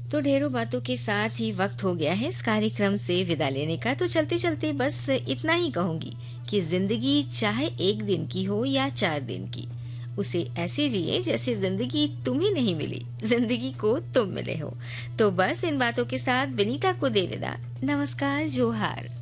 तो ढेरों बातों के साथ ही वक्त हो गया है इस कार्यक्रम से विदा लेने का। तो चलते चलते बस इतना ही कहूंगी कि जिंदगी चाहे एक दिन की हो या 4 दिन की, उसे ऐसे जिए जैसे जिंदगी तुम्हें नहीं मिली, जिंदगी को तुम मिले हो। तो बस इन बातों के साथ विनीता को दे विदा। नमस्कार, जोहार।